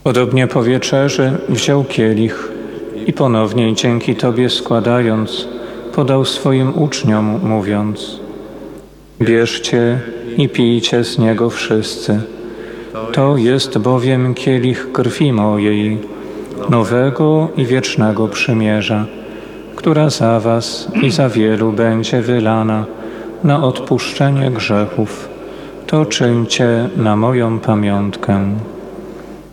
Podobnie po wieczerzy wziął kielich i ponownie dzięki Tobie składając, podał swoim uczniom, mówiąc: Bierzcie i pijcie z niego wszyscy. To jest bowiem kielich krwi mojej, nowego i wiecznego przymierza, która za was i za wielu będzie wylana na odpuszczenie grzechów. To czyńcie na moją pamiątkę.